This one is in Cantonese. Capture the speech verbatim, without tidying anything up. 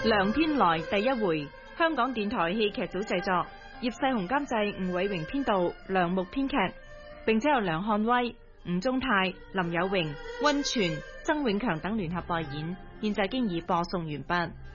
梁天來第一回，香港電台戲劇組製作，葉世雄監製，吳偉榮編導，梁木編劇，並且由梁漢威、吳宗泰、林有榮、溫泉、曾永強等聯合代演，現在經已播送完畢。